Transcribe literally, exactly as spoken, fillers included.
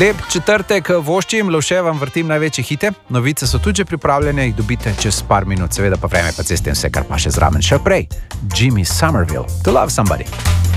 Lep četrtek voščim, Lovše vam vrtim največje hite. Novice so tudi že pripravljene, jih dobite čez par minut, seveda pa vreme pa ceste in vse, kar pa še zraven še prej. Jimmy Somerville, To Love Somebody.